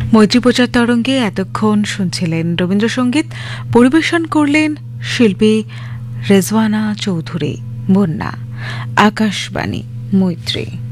মৈত্রী প্রচার তরঙ্গে এতক্ষণ শুনছিলেন রবীন্দ্রসঙ্গীত, পরিবেশন করলেন শিল্পী রেজওয়ানা চৌধুরী। বন্যা। আকাশবাণী মৈত্রী।